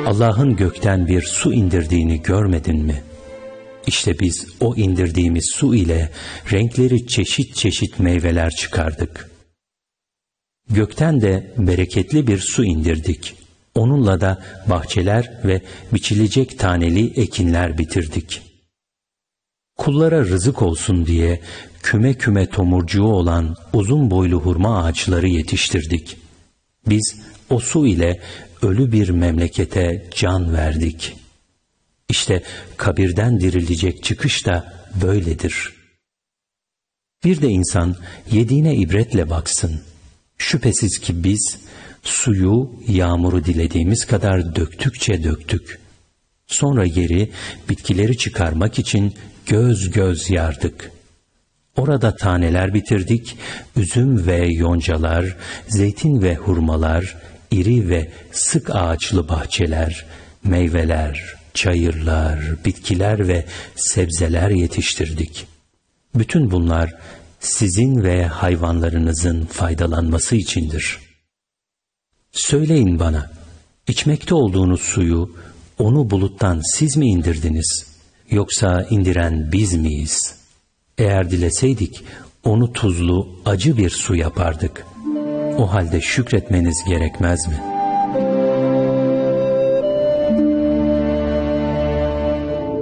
Allah'ın gökten bir su indirdiğini görmedin mi? İşte biz o indirdiğimiz su ile renkleri çeşit çeşit meyveler çıkardık. Gökten de bereketli bir su indirdik. Onunla da bahçeler ve biçilecek taneli ekinler bitirdik. Kullara rızık olsun diye küme küme tomurcuğu olan uzun boylu hurma ağaçları yetiştirdik. Biz o su ile ölü bir memlekete can verdik. İşte kabirden dirilecek çıkış da böyledir. Bir de insan yediğine ibretle baksın. Şüphesiz ki biz suyu, yağmuru dilediğimiz kadar döktükçe döktük. Sonra yeri, bitkileri çıkarmak için göz göz yardık. Orada taneler bitirdik, üzüm ve yoncalar, zeytin ve hurmalar, iri ve sık ağaçlı bahçeler, meyveler, çayırlar, bitkiler ve sebzeler yetiştirdik. Bütün bunlar sizin ve hayvanlarınızın faydalanması içindir. Söyleyin bana, içmekte olduğunuz suyu, onu buluttan siz mi indirdiniz, yoksa indiren biz miyiz? Eğer dileseydik, onu tuzlu, acı bir su yapardık. O halde şükretmeniz gerekmez mi?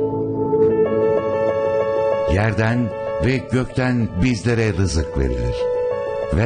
Yerden ve gökten bizlere rızık verilir.